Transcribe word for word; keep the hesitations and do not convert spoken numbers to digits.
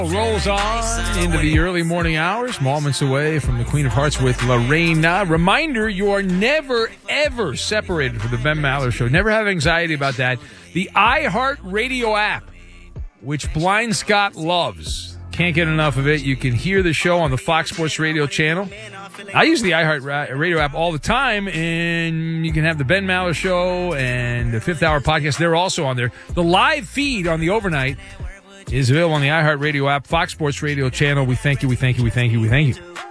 Rolls on into the early morning hours, moments away from the Queen of Hearts with Lorena. Reminder, you are never, ever separated from the Ben Maller Show. Never have anxiety about that. The iHeartRadio app, which Blind Scott loves. Can't get enough of it. You can hear the show on the Fox Sports Radio channel. I use the iHeartRadio app all the time, and you can have the Ben Maller Show and the Fifth Hour podcast. They're also on there. The live feed on the overnight is available on the iHeartRadio app, Fox Sports Radio channel. We thank you, we thank you, we thank you, we thank you.